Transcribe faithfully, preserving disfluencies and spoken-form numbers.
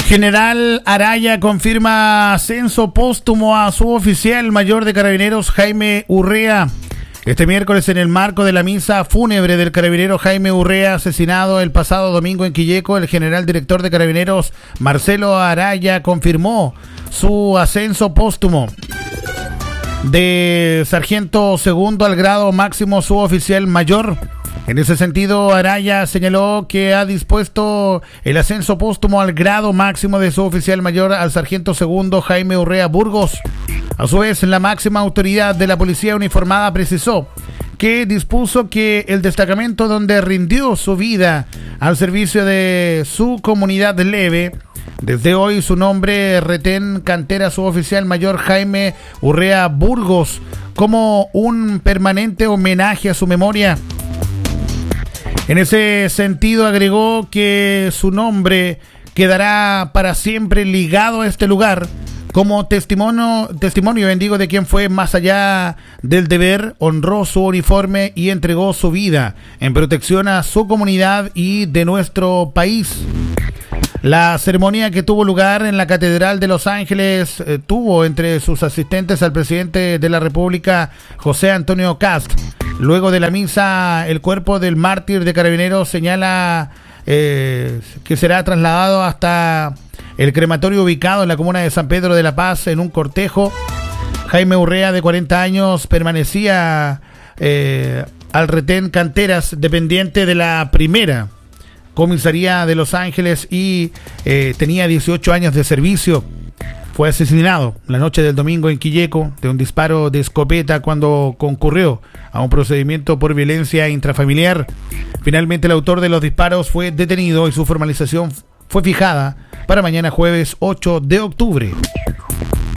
General Araya confirma ascenso póstumo a suboficial mayor de Carabineros Jaime Urrea. Este miércoles, en el marco de la misa fúnebre del carabinero Jaime Urrea, asesinado el pasado domingo en Quilleco, el general director de Carabineros Marcelo Araya confirmó su ascenso póstumo de sargento segundo al grado máximo suboficial mayor. En ese sentido, Araya señaló que ha dispuesto el ascenso póstumo al grado máximo de suboficial mayor al sargento segundo Jaime Urrea Burgos. A su vez, la máxima autoridad de la policía uniformada precisó que dispuso que el destacamento donde rindió su vida al servicio de su comunidad leve, desde hoy su nombre retén cantera suboficial mayor Jaime Urrea Burgos, como un permanente homenaje a su memoria. En ese sentido, agregó que su nombre quedará para siempre ligado a este lugar como testimonio, testimonio bendigo de quien fue más allá del deber, honró su uniforme y entregó su vida en protección a su comunidad y de nuestro país. La ceremonia, que tuvo lugar en la Catedral de Los Ángeles, eh, tuvo entre sus asistentes al presidente de la República, José Antonio Kast. Luego de la misa, el cuerpo del mártir de Carabineros señala eh, que será trasladado hasta el crematorio ubicado en la comuna de San Pedro de la Paz en un cortejo. Jaime Urrea, de cuarenta años, permanecía eh, al retén Canteras, dependiente de la primera comisaría de Los Ángeles, y eh, tenía dieciocho años de servicio. Fue asesinado la noche del domingo en Quilleco de un disparo de escopeta cuando concurrió a un procedimiento por violencia intrafamiliar. Finalmente, el autor de los disparos fue detenido y su formalización fue fijada para mañana jueves ocho de octubre.